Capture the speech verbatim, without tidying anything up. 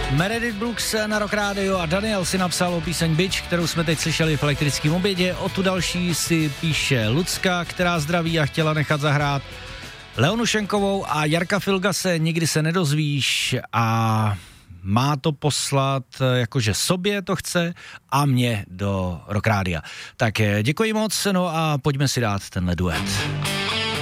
Meredith Brooks na Rock Radio a Daniel si napsal o píseň Bitch, kterou jsme teď slyšeli v elektrickém obědě. O tu další si píše Lucka, která zdraví a chtěla nechat zahrát Leonu Šenkovou a Jarka Filga se nikdy se nedozvíš a má to poslat, jakože sobě to chce a mě do Rock Rádia. Tak děkuji moc, no a pojďme si dát tenhle duet.